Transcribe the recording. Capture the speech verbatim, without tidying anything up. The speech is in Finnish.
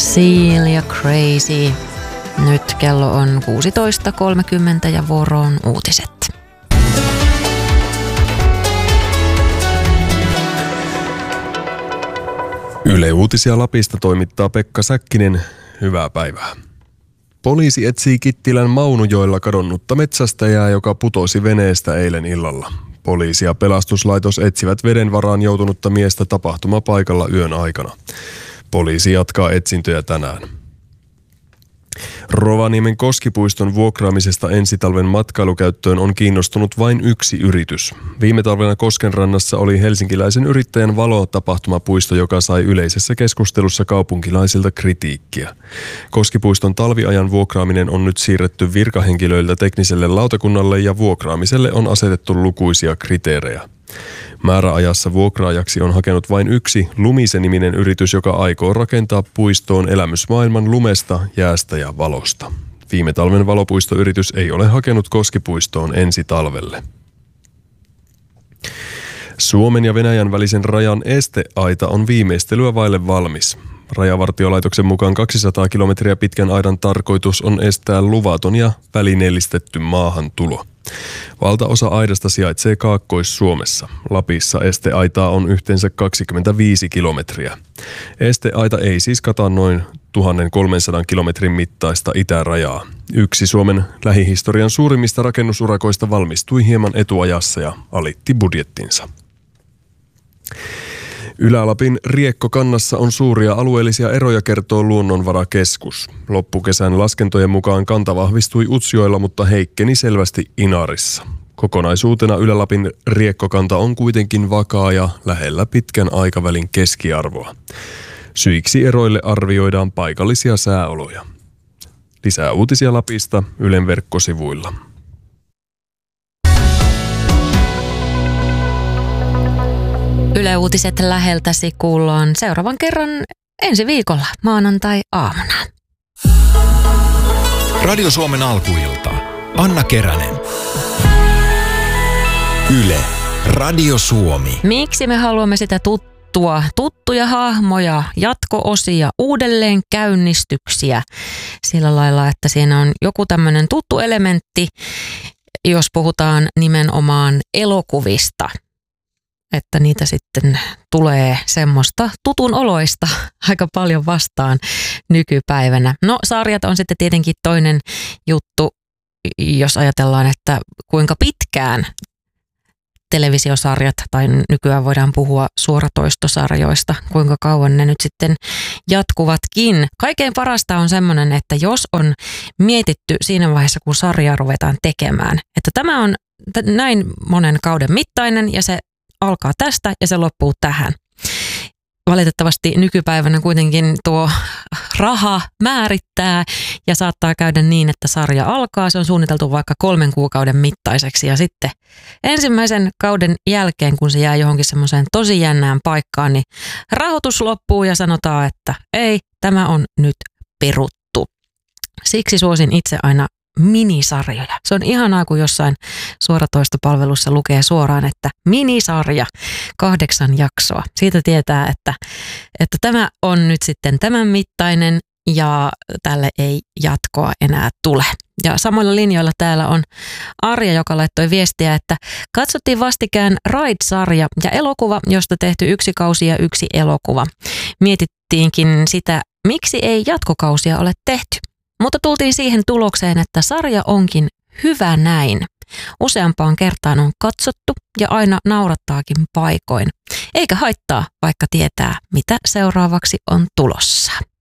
Seal ja Crazy. Nyt kello on kuusitoista kolmekymmentä ja vuoroon uutiset. Yle Uutisia Lapista toimittaa Pekka Säkkinen. Hyvää päivää. Poliisi etsii Kittilän Maunujoella kadonnutta metsästäjää, joka putosi veneestä eilen illalla. Poliisi ja pelastuslaitos etsivät veden varaan joutunutta miestä tapahtumapaikalla yön aikana. Poliisi jatkaa etsintöjä tänään. Rovaniemen Koskipuiston vuokraamisesta ensitalven matkailukäyttöön on kiinnostunut vain yksi yritys. Viime talvena Koskenrannassa oli helsinkiläisen yrittäjän Valo-tapahtumapuisto, joka sai yleisessä keskustelussa kaupunkilaisilta kritiikkiä. Koskipuiston talviajan vuokraaminen on nyt siirretty virkahenkilöiltä tekniselle lautakunnalle ja vuokraamiselle on asetettu lukuisia kriteerejä. Määräajassa vuokraajaksi on hakenut vain yksi Lumisen-niminen yritys, joka aikoo rakentaa puistoon elämysmaailman lumesta, jäästä ja valosta. Viime talven valopuistoyritys ei ole hakenut Koskipuistoon ensi talvelle. Suomen ja Venäjän välisen rajan esteaita on viimeistelyä vaille valmis. Rajavartiolaitoksen mukaan kaksisataa kilometriä pitkän aidan tarkoitus on estää luvaton ja välineellistetty maahantulo. Valtaosa aidasta sijaitsee Kaakkois-Suomessa. Lapissa esteaitaa on yhteensä kaksikymmentäviisi kilometriä. Esteaita ei siis kata noin tuhatkolmesataa kilometrin mittaista itärajaa. Yksi Suomen lähihistorian suurimmista rakennusurakoista valmistui hieman etuajassa ja alitti budjettinsa. Ylä-Lapin Riekkokannassa on suuria alueellisia eroja, kertoo Luonnonvarakeskus. Loppukesän laskentojen mukaan kanta vahvistui Utsjoella, mutta heikkeni selvästi Inarissa. Kokonaisuutena Ylä-Lapin Riekkokanta on kuitenkin vakaa ja lähellä pitkän aikavälin keskiarvoa. Syiksi eroille arvioidaan paikallisia sääoloja. Lisää uutisia Lapista Ylen verkkosivuilla. Yle Uutiset läheltäsi kuullaan seuraavan kerran ensi viikolla maanantai-aamuna. Radio Suomen alkuilta. Anna Keränen. Yle. Radio Suomi. Miksi me haluamme sitä tuttua? Tuttuja hahmoja, jatko-osia, uudelleen käynnistyksiä. Sillä lailla, että siinä on joku tämmöinen tuttu elementti, jos puhutaan nimenomaan elokuvista. Että niitä sitten tulee semmoista tutun oloista aika paljon vastaan nykypäivänä. No, sarjat on sitten tietenkin toinen juttu, jos ajatellaan, että kuinka pitkään televisiosarjat, tai nykyään voidaan puhua suoratoistosarjoista, kuinka kauan ne nyt sitten jatkuvatkin. Kaikkein parasta on semmoinen, että jos on mietitty siinä vaiheessa, kun sarjaa ruvetaan tekemään, että tämä on näin monen kauden mittainen ja se alkaa tästä ja se loppuu tähän. Valitettavasti nykypäivänä kuitenkin tuo raha määrittää ja saattaa käydä niin, että sarja alkaa. Se on suunniteltu vaikka kolmen kuukauden mittaiseksi ja sitten ensimmäisen kauden jälkeen, kun se jää johonkin semmoiseen tosi jännään paikkaan, niin rahoitus loppuu ja sanotaan, että ei, tämä on nyt peruttu. Siksi suosin itse aina minisarjoja. Se on ihanaa, kun jossain suoratoistopalvelussa lukee suoraan, että minisarja, kahdeksan jaksoa. Siitä tietää, että, että tämä on nyt sitten tämän mittainen ja tälle ei jatkoa enää tule. Ja samoilla linjoilla täällä on Arja, joka laittoi viestiä, että katsottiin vastikään Ride-sarja ja elokuva, josta tehty yksi kausi ja yksi elokuva. Mietittiinkin sitä, miksi ei jatkokausia ole tehty. Mutta tultiin siihen tulokseen, että sarja onkin hyvä näin. Useampaan kertaan on katsottu ja aina naurattaakin paikoin. Eikä haittaa, vaikka tietää, mitä seuraavaksi on tulossa.